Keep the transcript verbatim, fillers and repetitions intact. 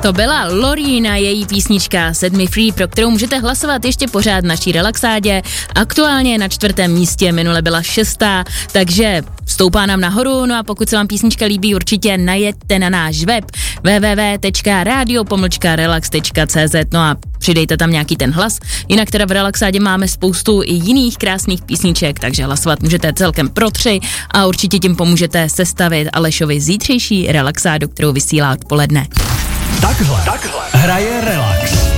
To byla Loreen, její písnička Set Me Free, pro kterou můžete hlasovat ještě pořád v naší relaxádě. Aktuálně je na čtvrtém místě, minule byla šestá, takže stoupá nám nahoru, no a pokud se vám písnička líbí, určitě najeďte na náš web w w w tečka radio pomlčka relax tečka c z, no a přidejte tam nějaký ten hlas. Jinak teda v relaxádě máme spoustu i jiných krásných písniček, takže hlasovat můžete celkem pro tři a určitě tím pomůžete sestavit Alešovi zítřejší relaxádu, kterou vysílá odpoledne. Takhle, takhle hraje relax.